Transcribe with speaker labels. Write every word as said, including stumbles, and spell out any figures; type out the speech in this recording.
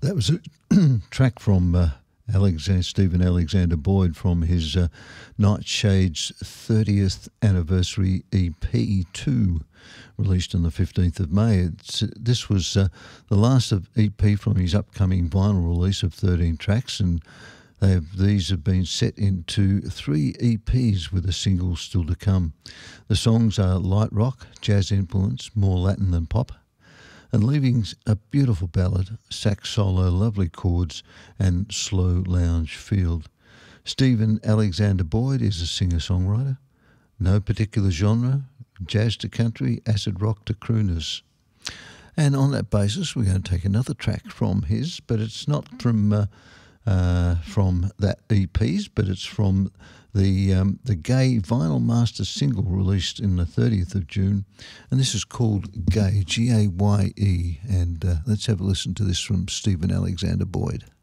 Speaker 1: That was a track from uh, Alexander, Stephen Alexander Boyd from his uh, Nightshades thirtieth anniversary E P two, released on the fifteenth of May. It's, this was uh, the last of E P from his upcoming vinyl release of thirteen tracks, and they have, these have been set into three E Ps with a single still to come. The songs are light rock, jazz influence, more Latin than pop, and leaving a beautiful ballad, sax solo, lovely chords, and slow lounge feel. Stephen Alexander Boyd is a singer-songwriter. No particular genre, jazz to country, acid rock to crooners. And on that basis, we're going to take another track from his, but it's not from uh, uh, from that E Ps, but it's from the um, the Gay Vinyl Master single released in the thirtieth of June, and this is called Gay, G A Y E, and uh, let's have a listen to this from Stephen Alexander Boyd.